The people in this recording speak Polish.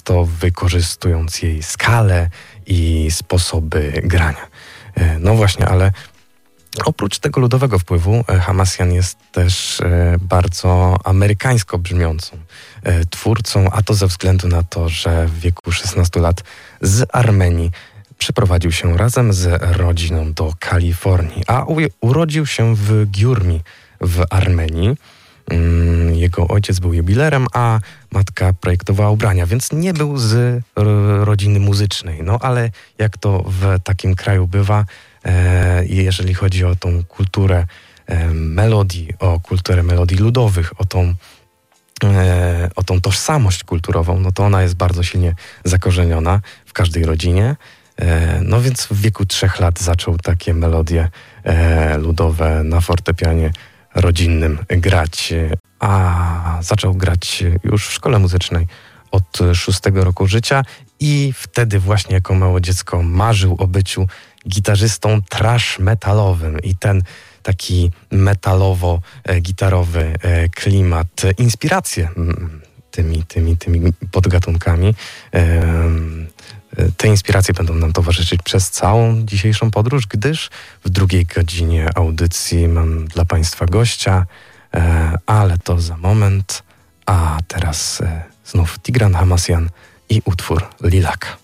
często wykorzystując jej skalę i sposoby grania. No właśnie, ale oprócz tego ludowego wpływu, Hamasjan jest też bardzo amerykańsko brzmiącą twórcą, a to ze względu na to, że w wieku 16 lat z Armenii przeprowadził się razem z rodziną do Kalifornii, a urodził się w Gyurmi w Armenii. Jego ojciec był jubilerem, a matka projektowała ubrania, więc nie był z rodziny muzycznej. No ale jak to w takim kraju bywa, jeżeli chodzi o tą kulturę melodii, o kulturę melodii ludowych, o tą tożsamość kulturową, no to ona jest bardzo silnie zakorzeniona w każdej rodzinie. No więc w wieku 3 lat zaczął takie melodie ludowe na fortepianie rodzinnym grać, a zaczął grać już w szkole muzycznej od 6 roku życia i wtedy właśnie jako małe dziecko marzył o byciu gitarzystą thrash metalowym i ten taki metalowo-gitarowy klimat, inspiracje tymi podgatunkami. Te inspiracje będą nam towarzyszyć przez całą dzisiejszą podróż, gdyż w drugiej godzinie audycji mam dla Państwa gościa, ale to za moment. A teraz znów Tigran Hamasjan i utwór Lilak.